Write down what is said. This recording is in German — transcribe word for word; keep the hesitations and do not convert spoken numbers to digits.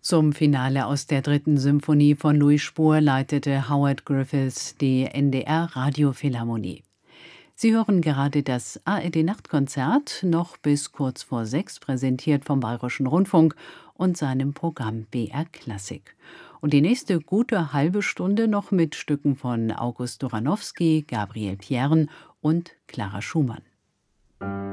Zum Finale aus der dritten Symphonie von Louis Spohr leitete Howard Griffiths die N D R Radiophilharmonie. Sie hören gerade das A R D-Nachtkonzert, noch bis kurz vor sechs, präsentiert vom Bayerischen Rundfunk und seinem Programm B R Klassik. Und die nächste gute halbe Stunde noch mit Stücken von August Doranowski, Gabriel Thiern und Clara Schumann.